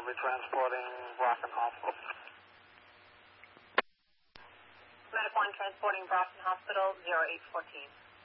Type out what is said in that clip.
be transporting Brockton Hospital. Medic 1 transporting Brockton Hospital, 0814.